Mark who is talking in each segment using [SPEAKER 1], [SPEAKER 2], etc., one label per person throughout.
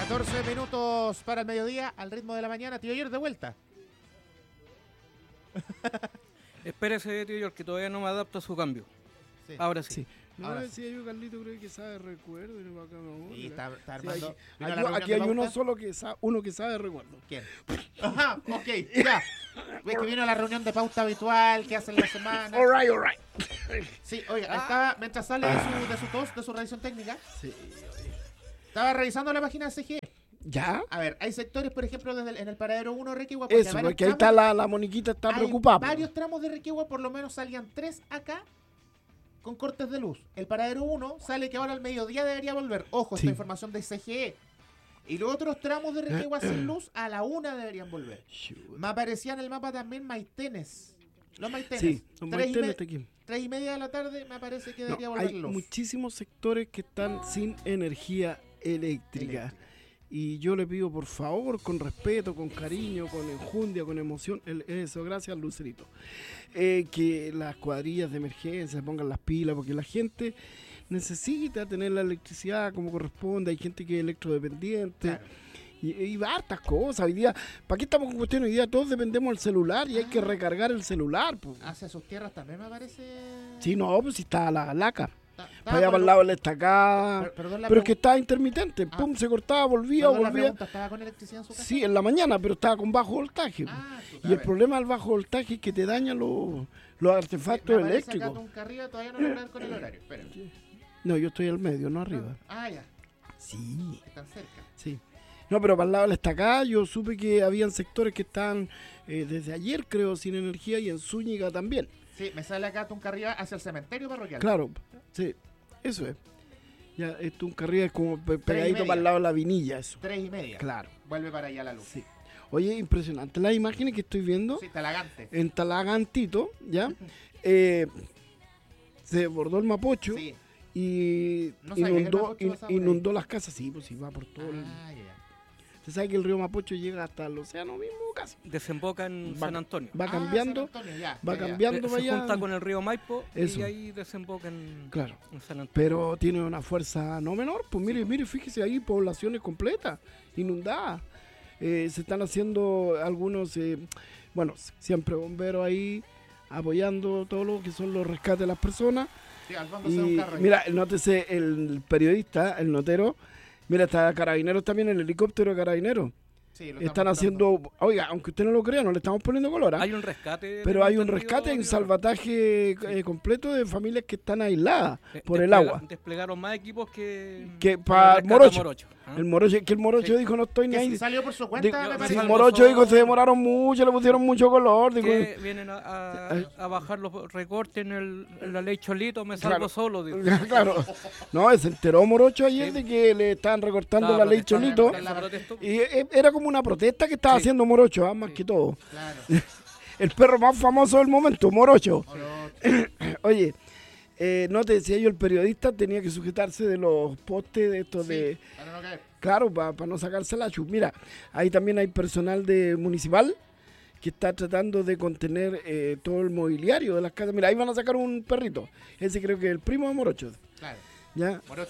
[SPEAKER 1] 14 minutos para el mediodía, al ritmo de la mañana. Tío George, de vuelta.
[SPEAKER 2] Espérese, tío George, que todavía no me adapto a su cambio.
[SPEAKER 1] Sí.
[SPEAKER 2] Ahora sí.
[SPEAKER 3] No,
[SPEAKER 1] Ahora
[SPEAKER 3] decía yo, Carlito, creo que sabe recuerdo y no va a cambiar.
[SPEAKER 1] Y está
[SPEAKER 3] Sí,
[SPEAKER 1] armando.
[SPEAKER 3] aquí
[SPEAKER 1] ¿Vino a la reunión
[SPEAKER 3] aquí
[SPEAKER 1] de
[SPEAKER 3] hay uno
[SPEAKER 1] pauta?
[SPEAKER 3] solo que sabe recuerdo.
[SPEAKER 1] ¿Quién? Ajá, ok, ya. Ves que vino a la reunión de pauta habitual que hacen la semana.
[SPEAKER 3] All right.
[SPEAKER 1] Sí, oiga, estaba, mientras sale de su tos, de su revisión técnica,
[SPEAKER 3] Sí.
[SPEAKER 1] estaba revisando la página de CGE.
[SPEAKER 3] ¿Ya?
[SPEAKER 1] A ver, hay sectores, por ejemplo, en el paradero 1 de Requihua.
[SPEAKER 3] Eso, porque ahí está la moniquita, está preocupada.
[SPEAKER 1] Varios tramos de Requihua, por lo menos salían 3 acá con cortes de luz. El paradero 1 sale que ahora al mediodía debería volver. Ojo,
[SPEAKER 3] Sí.
[SPEAKER 1] esta información de CGE. Y los otros tramos de Requihua sin luz a la 1 deberían volver. Me aparecía en el mapa también Maitenes. Los Maitenes.
[SPEAKER 3] Sí, los Maitenes está aquí.
[SPEAKER 1] 3:30 de la tarde me parece que debería
[SPEAKER 3] No,
[SPEAKER 1] volver
[SPEAKER 3] hay
[SPEAKER 1] luz.
[SPEAKER 3] muchísimos sectores que están sin energía eléctrica. Y yo le pido, por favor, con respeto, con cariño, con enjundia, con emoción, eso, gracias, Lucerito, que las cuadrillas de emergencia pongan las pilas, porque la gente necesita tener la electricidad como corresponde. Hay gente que es electrodependiente.
[SPEAKER 1] Claro.
[SPEAKER 3] Y hartas cosas. Hoy día, ¿para qué estamos con cuestiones? Hoy día todos dependemos del celular y hay que recargar el celular. Pues.
[SPEAKER 1] Hacia sus tierras también me parece.
[SPEAKER 3] Sí, no, pues si está la laca.
[SPEAKER 1] Estaba
[SPEAKER 3] Para allá
[SPEAKER 1] por
[SPEAKER 3] para el lado de la estacada.
[SPEAKER 1] Perdón la
[SPEAKER 3] Pero es que
[SPEAKER 1] pregunta.
[SPEAKER 3] estaba intermitente. Pum, se cortaba, volvía,
[SPEAKER 1] Perdón la
[SPEAKER 3] volvía.
[SPEAKER 1] pregunta, ¿estaba con electricidad en su casa?
[SPEAKER 3] Sí, en la mañana, pero estaba con bajo voltaje.
[SPEAKER 1] Ah,
[SPEAKER 3] Y el problema del bajo voltaje es que te daña los artefactos eléctricos.
[SPEAKER 1] Acá arriba todavía no logran con el horario. Espera.
[SPEAKER 3] No, yo estoy al medio, no arriba.
[SPEAKER 1] Ah, ya.
[SPEAKER 3] Sí,
[SPEAKER 1] Están cerca.
[SPEAKER 3] sí. No, pero para el lado de la estacada yo supe que habían sectores que están desde ayer, creo, sin energía, y en Zúñiga también.
[SPEAKER 1] Sí, me sale acá Tuncarriba hacia el cementerio parroquial.
[SPEAKER 3] Claro, sí, eso es. Ya, Tuncarriba es como pegadito
[SPEAKER 1] 3:30.
[SPEAKER 3] para el lado de la Vinilla, eso.
[SPEAKER 1] 3:30.
[SPEAKER 3] Claro,
[SPEAKER 1] Vuelve para allá la luz.
[SPEAKER 3] sí. Oye, impresionante las imágenes que estoy viendo
[SPEAKER 1] Sí, Talagante.
[SPEAKER 3] en Talagantito, ¿ya? Se desbordó el Mapocho
[SPEAKER 1] Sí.
[SPEAKER 3] y
[SPEAKER 1] No sabía que el
[SPEAKER 3] inundó,
[SPEAKER 1] Mapocho pasaba por ahí.
[SPEAKER 3] inundó las casas. Sí, pues sí, va por todo.
[SPEAKER 1] Ah, ya.
[SPEAKER 3] Usted sabe que el río Mapocho llega hasta el océano mismo casi.
[SPEAKER 2] Desemboca en
[SPEAKER 3] Va-
[SPEAKER 2] San Antonio.
[SPEAKER 3] Va cambiando,
[SPEAKER 1] San Antonio, ya,
[SPEAKER 3] va
[SPEAKER 1] ya, ya.
[SPEAKER 3] cambiando
[SPEAKER 2] Se
[SPEAKER 3] para allá.
[SPEAKER 2] junta con el río Maipo
[SPEAKER 3] Eso.
[SPEAKER 2] y ahí desemboca en,
[SPEAKER 3] Claro.
[SPEAKER 2] en San Antonio.
[SPEAKER 3] Pero tiene una fuerza no menor. Pues mire, fíjese ahí, poblaciones completas, inundadas. Se están haciendo algunos, bueno, siempre bomberos ahí apoyando todo lo que son los rescates de las personas.
[SPEAKER 1] Sí, al fondo se ve un
[SPEAKER 3] Y
[SPEAKER 1] carro ahí.
[SPEAKER 3] mira, nótese el periodista, el notero. Mira, está Carabineros también, el helicóptero de Carabineros.
[SPEAKER 1] Sí, lo
[SPEAKER 3] Están
[SPEAKER 1] estamos
[SPEAKER 3] haciendo, oiga, aunque usted no lo crea, no le estamos poniendo color, ¿ah?
[SPEAKER 2] Hay un rescate.
[SPEAKER 3] Pero hay un
[SPEAKER 2] entendido,
[SPEAKER 3] rescate, un
[SPEAKER 2] Diego.
[SPEAKER 3] salvataje completo de familias que están aisladas por el
[SPEAKER 2] Desplega-
[SPEAKER 3] agua.
[SPEAKER 2] Desplegaron más equipos que
[SPEAKER 3] Que
[SPEAKER 2] para
[SPEAKER 3] pa'
[SPEAKER 2] el rescate a
[SPEAKER 3] Morocho.
[SPEAKER 2] ¿ah?
[SPEAKER 3] El Morocho
[SPEAKER 1] Sí.
[SPEAKER 3] dijo, no estoy ni
[SPEAKER 1] Que
[SPEAKER 3] ahí.
[SPEAKER 1] si salió por su
[SPEAKER 3] Digo,
[SPEAKER 1] cuenta, me
[SPEAKER 2] sí,
[SPEAKER 3] sí,
[SPEAKER 1] parece.
[SPEAKER 2] salvo
[SPEAKER 3] Morocho
[SPEAKER 2] son-
[SPEAKER 3] dijo, se demoraron mucho, le pusieron mucho color. Digo,
[SPEAKER 2] Que vienen a bajar los recortes en la ley Cholito, me salgo
[SPEAKER 3] Claro.
[SPEAKER 2] solo. digo.
[SPEAKER 3] claro. No, se enteró Morocho ayer
[SPEAKER 2] Sí.
[SPEAKER 3] de que le estaban recortando
[SPEAKER 2] Estaba
[SPEAKER 3] la ley
[SPEAKER 2] protestando,
[SPEAKER 3] Cholito.
[SPEAKER 2] la protestó.
[SPEAKER 3] Y era como una protesta que estaba
[SPEAKER 2] Sí.
[SPEAKER 3] haciendo Morocho, más
[SPEAKER 2] Sí.
[SPEAKER 3] que todo.
[SPEAKER 1] Claro.
[SPEAKER 3] El perro más famoso del momento, Morocho.
[SPEAKER 1] Morocho.
[SPEAKER 3] Oye, no te decía yo, el periodista tenía que sujetarse de los postes de estos
[SPEAKER 1] Sí,
[SPEAKER 3] de...
[SPEAKER 1] para no caer.
[SPEAKER 3] Claro, para no sacarse la chup. Mira, ahí también hay personal de municipal que está tratando de contener todo el mobiliario de las casas. Mira, ahí van a sacar un perrito. Ese creo que es el primo de Morocho.
[SPEAKER 1] Claro.
[SPEAKER 3] ¿Ya?
[SPEAKER 1] Morocho.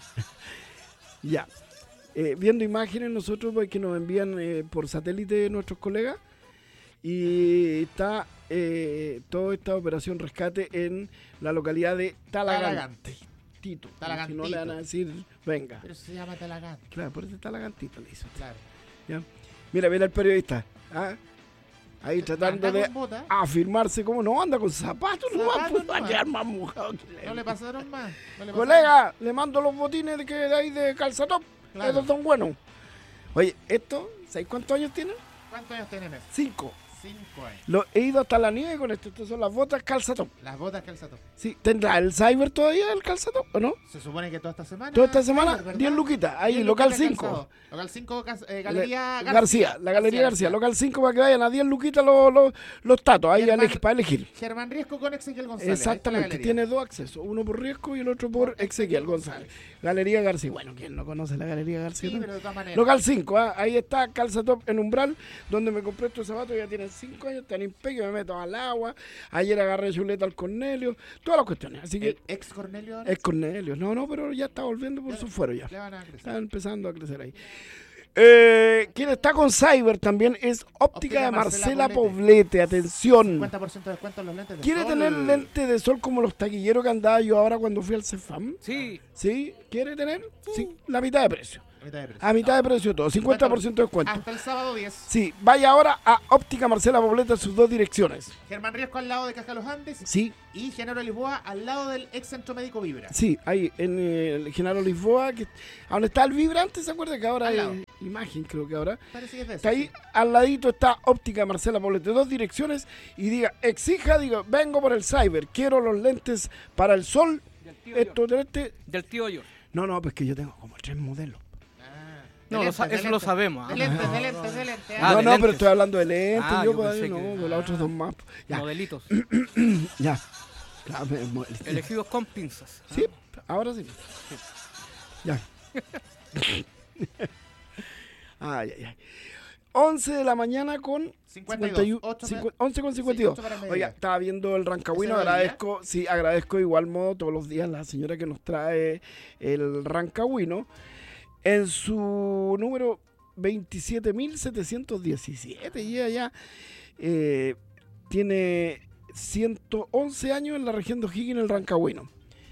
[SPEAKER 3] Ya. Viendo imágenes nosotros pues, que nos envían por satélite nuestros colegas y está toda esta operación rescate en la localidad de Talagante. Tito. Si no le van a decir, venga.
[SPEAKER 1] Pero se llama Talagante.
[SPEAKER 3] Claro, por eso Talagantito le hizo.
[SPEAKER 1] Claro.
[SPEAKER 3] ¿Ya? Mira el periodista. ¿Ah? Ahí tratando
[SPEAKER 1] Anda
[SPEAKER 3] de
[SPEAKER 1] con bota,
[SPEAKER 3] afirmarse como no anda con zapatos, no va
[SPEAKER 1] Zapatos
[SPEAKER 3] a
[SPEAKER 1] nomás.
[SPEAKER 3] quedar más mojado que
[SPEAKER 1] no le pasaron más. No le pasaron.
[SPEAKER 3] Colega, le mando los botines de ahí de calzatop.
[SPEAKER 1] Claro.
[SPEAKER 3] Esos son buenos. Oye, esto, ¿sabes cuántos años tienen?
[SPEAKER 1] ¿Cuántos años tienen?
[SPEAKER 3] 5.
[SPEAKER 1] 5 años.
[SPEAKER 3] He ido hasta la nieve con esto. Estas son las botas calzatop.
[SPEAKER 1] Las botas calzatop.
[SPEAKER 3] Sí, ¿tendrá el cyber todavía el calzatop o no?
[SPEAKER 1] Se supone que toda esta semana.
[SPEAKER 3] Toda esta semana,
[SPEAKER 1] Cyber, ¿verdad?
[SPEAKER 3] 10 luquitas. Ahí,
[SPEAKER 1] 10
[SPEAKER 3] local
[SPEAKER 1] luquitas
[SPEAKER 3] 5.
[SPEAKER 1] calzado. Local 5, Galería
[SPEAKER 3] García, la Galería García. Local 5 para que vayan a 10 luquitas los tatos. Ahí
[SPEAKER 1] Germán-
[SPEAKER 3] para elegir.
[SPEAKER 1] Germán Riesco con Ezequiel González. Ahí está la
[SPEAKER 3] Exactamente,
[SPEAKER 1] galería.
[SPEAKER 3] tiene dos accesos, uno por Riesco y el otro por Ezequiel González. Galería García, bueno, ¿quién no conoce la Galería García?
[SPEAKER 1] Sí,
[SPEAKER 3] no?
[SPEAKER 1] pero de todas maneras.
[SPEAKER 3] Local 5, ahí está Calzatop en Umbral, donde me compré estos zapatos, ya tienen 5 años, tan impeque, me meto al agua. Ayer agarré chuleta al Cornelio, todas las cuestiones. Así que.
[SPEAKER 1] ¿Ex Cornelio ahora?
[SPEAKER 3] Es Cornelio. No, pero ya está volviendo por su fuero ya.
[SPEAKER 1] Le van a crecer.
[SPEAKER 3] Está empezando a crecer ahí. Quien está con Cyber también es Óptica de Marcela Poblete. Atención.
[SPEAKER 1] 50% de descuento en los lentes de
[SPEAKER 3] ¿Quiere
[SPEAKER 1] sol.
[SPEAKER 3] tener lentes de sol como los taquilleros que andaba yo ahora cuando fui al Cefam?
[SPEAKER 2] Sí.
[SPEAKER 3] ¿Sí? ¿Quiere tener? Sí. La mitad de precio.
[SPEAKER 1] Mitad de precio.
[SPEAKER 3] A mitad de precio todo. 50% de descuento.
[SPEAKER 1] Hasta el sábado 10.
[SPEAKER 3] Sí. Vaya ahora a Óptica Marcela Poblete en sus dos direcciones.
[SPEAKER 1] Germán Riesco al lado de Caja Los Andes.
[SPEAKER 3] Sí.
[SPEAKER 1] Y Genaro Lisboa al lado del ex centro médico Vibra.
[SPEAKER 3] Sí, ahí en el Genaro Lisboa, que, a donde está el vibrante, ¿se acuerda que ahora
[SPEAKER 1] Al
[SPEAKER 3] es
[SPEAKER 1] lado.
[SPEAKER 3] imagen, creo que ahora?
[SPEAKER 1] Parece que es de eso.
[SPEAKER 3] Está ahí, al ladito está Óptica Marcela Poblete, dos direcciones, y diga, vengo por el Cyber, quiero los lentes para el sol,
[SPEAKER 2] Del tío
[SPEAKER 3] estos lentes.
[SPEAKER 2] Del tío George.
[SPEAKER 3] No, pues que yo tengo como 3 modelos.
[SPEAKER 2] No, eso lo sabemos.
[SPEAKER 1] De lentes, de lentes, de lentes.
[SPEAKER 2] Ah,
[SPEAKER 3] no,
[SPEAKER 2] de
[SPEAKER 3] pero
[SPEAKER 2] lentes.
[SPEAKER 3] estoy hablando de lentes,
[SPEAKER 2] Ah,
[SPEAKER 3] yo
[SPEAKER 2] yo
[SPEAKER 3] pues,
[SPEAKER 2] pensé
[SPEAKER 3] no,
[SPEAKER 2] que-
[SPEAKER 3] con las otras dos más. Ya,
[SPEAKER 2] Modelitos.
[SPEAKER 3] ya. Claro,
[SPEAKER 2] Elegidos con pinzas.
[SPEAKER 3] sí, ahora sí. Ya. Ay. 11 de la mañana con
[SPEAKER 1] 52.
[SPEAKER 3] 11 con 52.
[SPEAKER 1] Sí, 8 para el mediodía.
[SPEAKER 3] Oiga, estaba viendo el Rancagüino,
[SPEAKER 1] ¿Ese mediodía?
[SPEAKER 3] agradezco de igual modo todos los días la señora que nos trae el Rancagüino en su número 27.717 y ella tiene 111 años en la región de O'Higgins, el Rancagüino.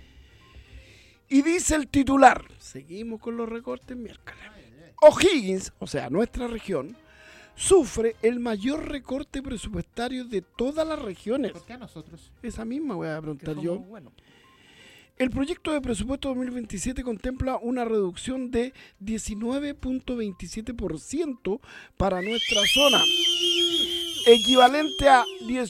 [SPEAKER 3] Y dice el titular, seguimos con los recortes miércoles. O'Higgins, o sea, nuestra región, sufre el mayor recorte presupuestario de todas las regiones.
[SPEAKER 1] ¿Por qué a nosotros?
[SPEAKER 3] Esa misma voy a
[SPEAKER 2] Que
[SPEAKER 3] preguntar
[SPEAKER 2] somos
[SPEAKER 3] yo.
[SPEAKER 2] buenos.
[SPEAKER 3] El proyecto de presupuesto 2027 contempla una reducción de 19.27% para nuestra zona, equivalente a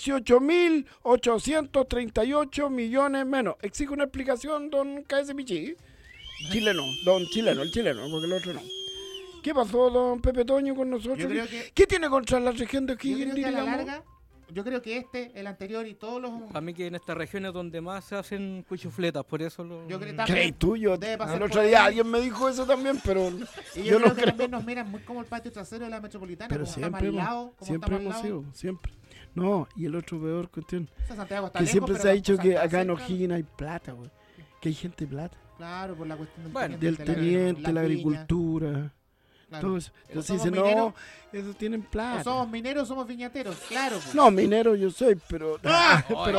[SPEAKER 3] 18.838 millones menos. Exige una explicación, don KS Pichi. Chileno, el chileno, porque el otro no. ¿Qué pasó, don Pepe Toño, con nosotros?
[SPEAKER 1] Yo creo que-
[SPEAKER 3] ¿Qué tiene contra la región de
[SPEAKER 1] Yo creo
[SPEAKER 3] O'Higgins,
[SPEAKER 1] que a la
[SPEAKER 3] digamos?
[SPEAKER 1] larga, yo creo que el anterior y todos los...
[SPEAKER 2] Para mí que en esta región es donde más se hacen cuchufletas, por eso lo...
[SPEAKER 1] Yo creo que
[SPEAKER 3] ¿Crees
[SPEAKER 1] también
[SPEAKER 3] tuyo?
[SPEAKER 1] debe pasar
[SPEAKER 3] El otro
[SPEAKER 1] por
[SPEAKER 3] día
[SPEAKER 1] ahí.
[SPEAKER 3] alguien me dijo eso también, pero
[SPEAKER 1] Y
[SPEAKER 3] yo
[SPEAKER 1] yo
[SPEAKER 3] no
[SPEAKER 1] creo que
[SPEAKER 3] creo.
[SPEAKER 1] también nos miran muy como el patio trasero de la metropolitana,
[SPEAKER 3] Pero
[SPEAKER 1] como
[SPEAKER 3] siempre
[SPEAKER 1] estamos al lado, como
[SPEAKER 3] siempre
[SPEAKER 1] estamos
[SPEAKER 3] hemos
[SPEAKER 1] al lado.
[SPEAKER 3] sido, siempre. No, y el otro peor cuestión,
[SPEAKER 1] O sea, Santiago está
[SPEAKER 3] que
[SPEAKER 1] lejos,
[SPEAKER 3] siempre
[SPEAKER 1] pero
[SPEAKER 3] se ha
[SPEAKER 1] las
[SPEAKER 3] dicho
[SPEAKER 1] cosas
[SPEAKER 3] que
[SPEAKER 1] están
[SPEAKER 3] acá en
[SPEAKER 1] cerca.
[SPEAKER 3] O'Higgins hay plata, güey. Que hay gente plata.
[SPEAKER 1] Claro, por la cuestión del
[SPEAKER 2] Bueno,
[SPEAKER 3] Del teniente, la
[SPEAKER 1] las viñas,
[SPEAKER 3] agricultura,
[SPEAKER 1] claro.
[SPEAKER 3] todo eso. Entonces
[SPEAKER 1] somos
[SPEAKER 3] dicen, no,
[SPEAKER 1] mineros,
[SPEAKER 3] esos tienen
[SPEAKER 1] O
[SPEAKER 3] plata.
[SPEAKER 1] somos mineros, somos viñateros, claro. Pues.
[SPEAKER 3] No, minero yo soy, pero... pero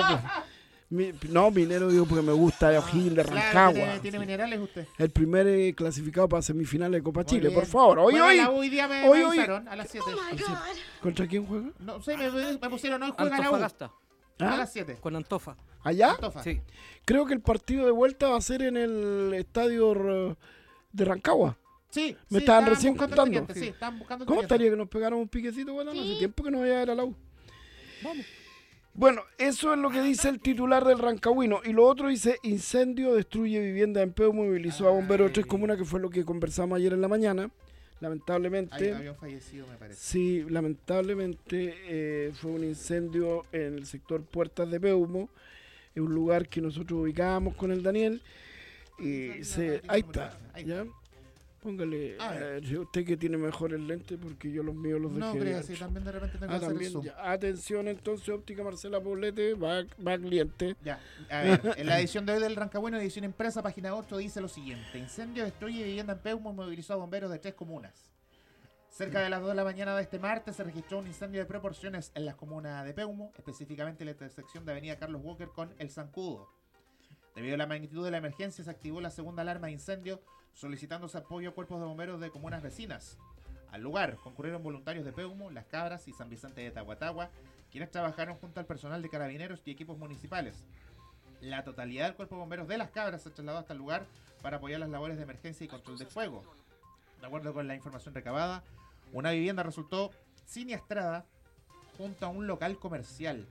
[SPEAKER 3] no, minero digo porque me gusta O'Higgins de
[SPEAKER 1] Claro,
[SPEAKER 3] Rancagua.
[SPEAKER 1] tiene minerales usted.
[SPEAKER 3] El primer clasificado para semifinales de Copa
[SPEAKER 1] Muy
[SPEAKER 3] Chile,
[SPEAKER 1] bien.
[SPEAKER 3] por favor.
[SPEAKER 1] Bueno,
[SPEAKER 3] Hoy,
[SPEAKER 1] la U hoy día me
[SPEAKER 3] hoy.
[SPEAKER 1] avisaron a las 7.
[SPEAKER 3] ¿Contra quién juega?
[SPEAKER 1] No sé, me pusieron hoy juega la U
[SPEAKER 2] Antofagasta,
[SPEAKER 1] a
[SPEAKER 3] ¿Ah?
[SPEAKER 1] las 7.
[SPEAKER 2] con Antofa.
[SPEAKER 3] ¿Allá?
[SPEAKER 1] Antofa.
[SPEAKER 2] Sí.
[SPEAKER 3] Creo que el partido de vuelta va a ser en el estadio de Rancagua.
[SPEAKER 1] Sí,
[SPEAKER 3] Me
[SPEAKER 1] sí,
[SPEAKER 3] estaban
[SPEAKER 1] estaban
[SPEAKER 3] recién
[SPEAKER 1] buscando
[SPEAKER 3] contando.
[SPEAKER 1] estudiantes, Sí, estaban buscando
[SPEAKER 3] ¿Cómo
[SPEAKER 1] estudiantes.
[SPEAKER 3] estaría que nos pegáramos un piquecito, bueno? Hace tiempo que no voy a ver a la U.
[SPEAKER 2] Vamos.
[SPEAKER 3] Bueno, eso es lo que dice el titular del Rancagüino. Y lo otro dice, incendio destruye vivienda en Peumo, movilizó a bomberos de 3 comunas, que fue lo que conversamos ayer en la mañana. Lamentablemente,
[SPEAKER 1] Había un fallecido, me parece.
[SPEAKER 3] sí, lamentablemente fue un incendio en el sector Puertas de Peumo, en un lugar que nosotros ubicábamos con el Daniel. Y ahí está,
[SPEAKER 1] Ahí
[SPEAKER 3] ¿ya? Póngale,
[SPEAKER 1] A ver.
[SPEAKER 3] usted que tiene mejores lentes, porque yo los míos los
[SPEAKER 1] No
[SPEAKER 3] dejé.
[SPEAKER 1] creas,
[SPEAKER 3] ancho.
[SPEAKER 1] sí, también de repente tengo que hacer el
[SPEAKER 3] También,
[SPEAKER 1] zoom.
[SPEAKER 3] ya. Atención entonces, Óptica Marcela Poblete, va cliente.
[SPEAKER 1] Ya, a ver, en la edición de hoy del Rancagüino, edición impresa, página 8, dice lo siguiente. Incendio destruye vivienda en Peumo y movilizó a bomberos de 3 comunas. Cerca de las 2 de la mañana de este martes se registró un incendio de proporciones en las comunas de Peumo, específicamente en la intersección de avenida Carlos Walker con El Zancudo. Debido a la magnitud de la emergencia, se activó la segunda alarma de incendio, solicitándose apoyo a cuerpos de bomberos de comunas vecinas. Al lugar concurrieron voluntarios de Peumo, Las Cabras y San Vicente de Tahuatahua, quienes trabajaron junto al personal de carabineros y equipos municipales. La totalidad del cuerpo de bomberos de Las Cabras se trasladó hasta el lugar para apoyar las labores de emergencia y control de fuego. De acuerdo con la información recabada, una vivienda resultó siniestrada junto a un local comercial.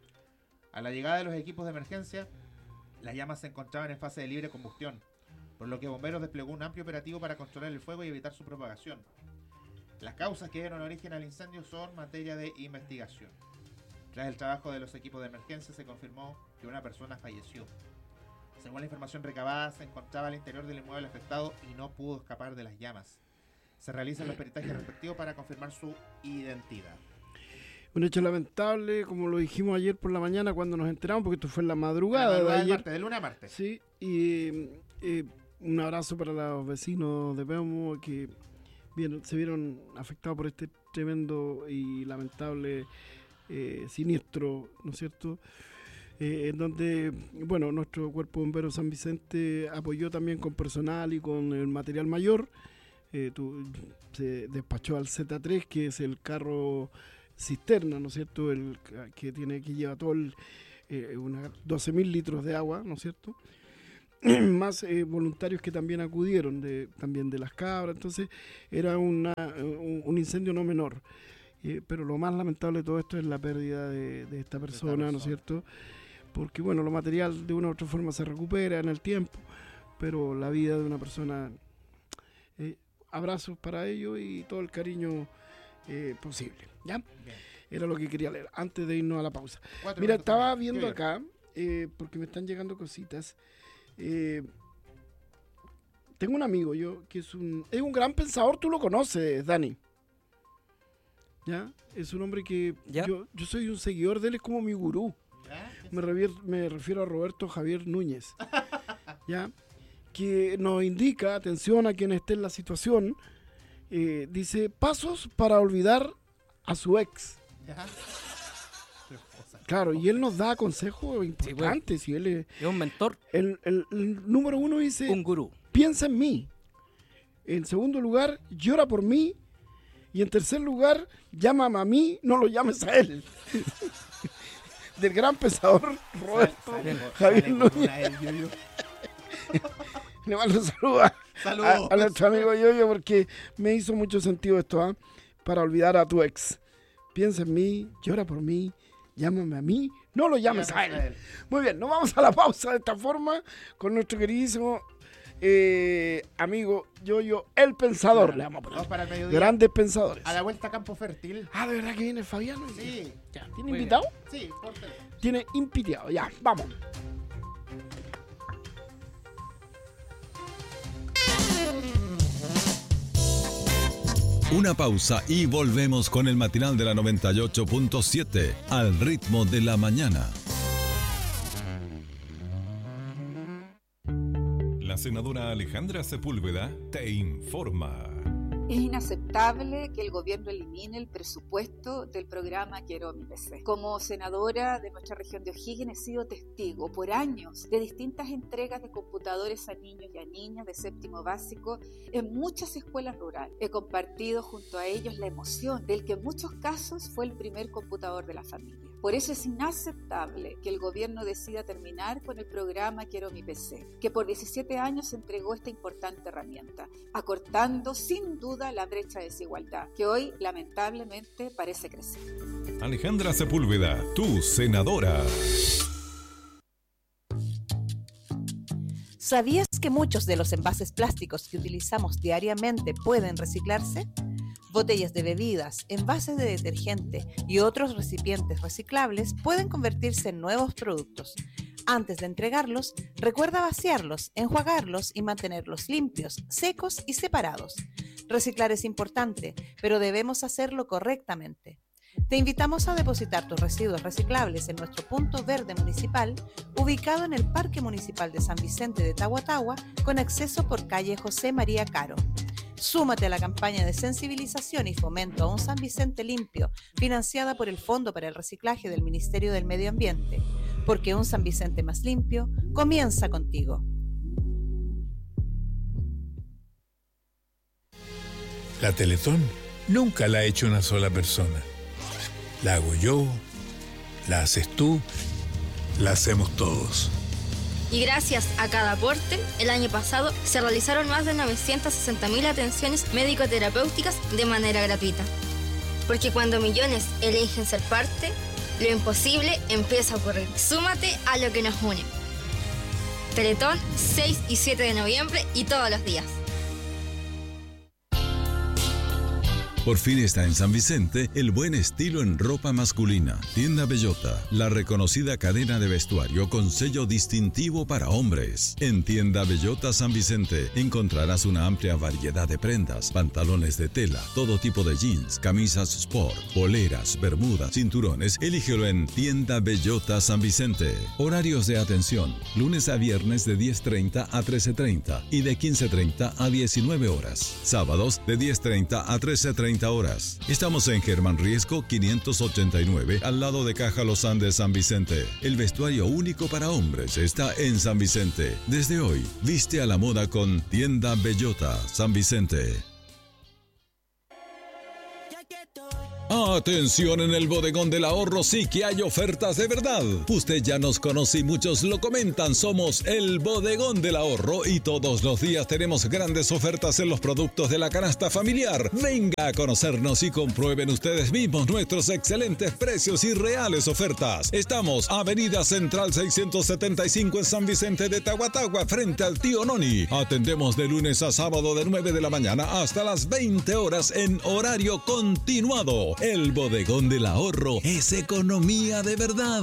[SPEAKER 1] A la llegada de los equipos de emergencia, las llamas se encontraban en fase de libre combustión, por lo que bomberos desplegó un amplio operativo para controlar el fuego y evitar su propagación. Las causas que dieron origen al incendio son materia de investigación. Tras el trabajo de los equipos de emergencia se confirmó que una persona falleció. Según la información recabada, se encontraba al interior del inmueble afectado y no pudo escapar de las llamas. Se realizan los peritajes respectivos para confirmar su identidad.
[SPEAKER 3] Un hecho lamentable, como lo dijimos ayer por la mañana cuando nos enteramos, porque esto fue en la madrugada de ayer.
[SPEAKER 1] De lunes a martes.
[SPEAKER 3] Sí, y un abrazo para los vecinos de Peumo que se vieron afectados por este tremendo y lamentable siniestro, ¿no es cierto? En donde, bueno, nuestro Cuerpo de Bomberos San Vicente apoyó también con personal y con el material mayor. Se despachó al Z3, que es el carro cisterna, ¿no es cierto? El que lleva todo unas 12.000 litros de agua, ¿no es cierto? Más voluntarios que también acudieron, también de las cabras. Entonces era un incendio no menor. Pero lo más lamentable de todo esto es la pérdida de esta persona, ¿no es cierto? Porque, bueno, lo material de una u otra forma se recupera en el tiempo, pero la vida de una persona, abrazos para ellos y todo el cariño posible, ¿ya? Bien. Era lo que quería leer antes de irnos a la pausa. Mira, estaba viendo acá, porque me están llegando cositas. Tengo un amigo que es un gran pensador, tú lo conoces, Dani. ¿Ya? Es un hombre que yo soy un seguidor de él, es como mi gurú. Me refiero a Roberto Javier Núñez, ¿ya? Que nos indica, atención a quien esté en la situación, dice, pasos para olvidar a su ex. ¿Ya? Claro, y él nos da consejos importantes. Sí, él
[SPEAKER 2] es un mentor.
[SPEAKER 3] El número 1 dice,
[SPEAKER 2] un gurú.
[SPEAKER 3] Piensa en mí. En segundo lugar, llora por mí. Y en tercer lugar, llámame a mí, no lo llames a él. Del gran pensador Roberto Javier Núñez. Le mando saludos a nuestro amigo Yoyo, porque me hizo mucho sentido esto, para olvidar a tu ex. Piensa en mí, llora por mí, llámame a mí, no lo llames a él. Muy bien, nos vamos a la pausa de esta forma con nuestro queridísimo amigo Yoyo, el pensador. Le vamos a poner para el mediodía. Grandes pensadores.
[SPEAKER 1] A la vuelta a Campo Fértil.
[SPEAKER 3] ¿De verdad que viene Fabiano?
[SPEAKER 1] Sí.
[SPEAKER 3] Ya. ¿Tiene invitado?
[SPEAKER 1] Sí, por teléfono.
[SPEAKER 3] Tiene invitado, ya, vamos.
[SPEAKER 4] Una pausa y volvemos con el matinal de la 98.7 al ritmo de la mañana. La senadora Alejandra Sepúlveda te informa.
[SPEAKER 5] Es inaceptable que el gobierno elimine el presupuesto del programa Quiero mi PC. Como senadora de nuestra región de O'Higgins he sido testigo por años de distintas entregas de computadores a niños y a niñas de séptimo básico en muchas escuelas rurales. He compartido junto a ellos la emoción del que en muchos casos fue el primer computador de la familia. Por eso es inaceptable que el gobierno decida terminar con el programa Quiero mi PC, que por 17 años entregó esta importante herramienta, acortando sin duda la brecha de desigualdad, que hoy lamentablemente parece crecer.
[SPEAKER 4] Alejandra Sepúlveda, tu senadora.
[SPEAKER 6] ¿Sabías que muchos de los envases plásticos que utilizamos diariamente pueden reciclarse? Botellas de bebidas, envases de detergente y otros recipientes reciclables pueden convertirse en nuevos productos. Antes de entregarlos, recuerda vaciarlos, enjuagarlos y mantenerlos limpios, secos y separados. Reciclar es importante, pero debemos hacerlo correctamente. Te invitamos a depositar tus residuos reciclables en nuestro punto verde municipal, ubicado en el Parque Municipal de San Vicente de Tahuatahua, con acceso por calle José María Caro. Súmate a la campaña de sensibilización y fomento a un San Vicente limpio, financiada por el Fondo para el Reciclaje del Ministerio del Medio Ambiente, porque un San Vicente más limpio comienza contigo.
[SPEAKER 7] La Teletón nunca la ha hecho una sola persona. La hago yo, la haces tú, la hacemos todos.
[SPEAKER 8] Y gracias a cada aporte, el año pasado se realizaron más de 960.000 atenciones médico-terapéuticas de manera gratuita. Porque cuando millones eligen ser parte, lo imposible empieza a ocurrir. Súmate a lo que nos une. Teletón, 6 y 7 de noviembre y todos los días.
[SPEAKER 4] Por fin está en San Vicente el buen estilo en ropa masculina. Tienda Bellota, la reconocida cadena de vestuario con sello distintivo para hombres. En Tienda Bellota San Vicente encontrarás una amplia variedad de prendas, pantalones de tela, todo tipo de jeans, camisas sport, poleras, bermudas, cinturones. Elígelo en Tienda Bellota San Vicente. Horarios de atención: lunes a viernes de 10:30 a 13:30 y de 15:30 a 19 horas. Sábados de 10:30 a 13:30 horas. Estamos en Germán Riesco 589, al lado de Caja Los Andes San Vicente. El vestuario único para hombres está en San Vicente. Desde hoy, viste a la moda con Tienda Bellota San Vicente. Atención, en el Bodegón del Ahorro sí que hay ofertas de verdad. Usted ya nos conoce y muchos lo comentan. Somos el Bodegón del Ahorro y todos los días tenemos grandes ofertas en los productos de la canasta familiar. Venga a conocernos y comprueben ustedes mismos nuestros excelentes precios y reales ofertas. Estamos Avenida Central 675 en San Vicente de Tahuatahua, frente al Tío Noni. Atendemos de lunes a sábado de 9 de la mañana hasta las 20 horas en horario continuado. El Bodegón del Ahorro es economía de verdad.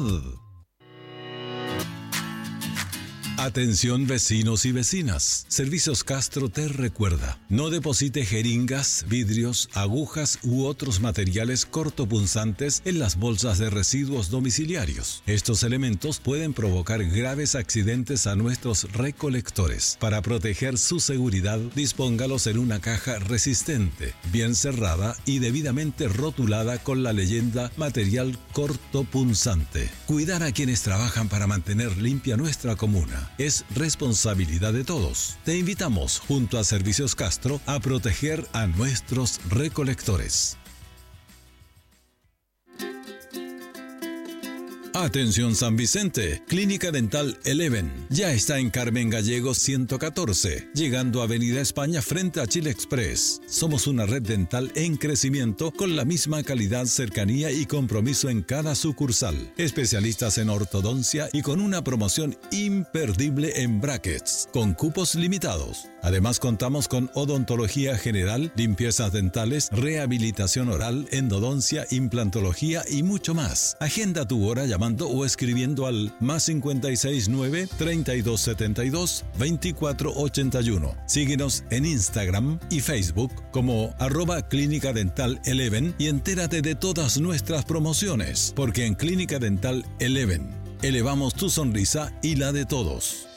[SPEAKER 4] Atención vecinos y vecinas. Servicios Castro te recuerda: no deposite jeringas, vidrios, agujas u otros materiales cortopunzantes en las bolsas de residuos domiciliarios. Estos elementos pueden provocar graves accidentes a nuestros recolectores. Para proteger su seguridad, dispóngalos en una caja resistente, bien cerrada y debidamente rotulada con la leyenda material cortopunzante. Cuidar a quienes trabajan para mantener limpia nuestra comuna es responsabilidad de todos. Te invitamos, junto a Servicios Castro, a proteger a nuestros recolectores. Atención San Vicente, Clínica Dental Eleven. Ya está en Carmen Gallegos 114, llegando a Avenida España frente a Chile Express. Somos una red dental en crecimiento con la misma calidad, cercanía y compromiso en cada sucursal. Especialistas en ortodoncia y con una promoción imperdible en brackets, con cupos limitados. Además contamos con odontología general, limpiezas dentales, rehabilitación oral, endodoncia, implantología y mucho más. Agenda tu hora llamando o escribiendo al +56 9 32 72 24 81. Síguenos en Instagram y Facebook como @Clínica Dental Eleven y entérate de todas nuestras promociones, porque en Clínica Dental Eleven elevamos tu sonrisa y la de todos.